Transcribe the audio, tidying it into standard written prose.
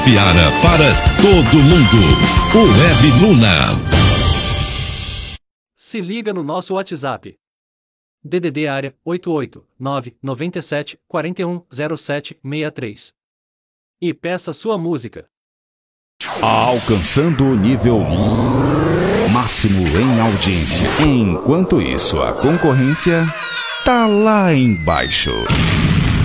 Piara para todo mundo. O Web Luna. Se liga no nosso WhatsApp. DDD área 889 97 41 07 63. E peça sua música. Alcançando o nível máximo em audiência. Enquanto isso, a concorrência tá lá embaixo.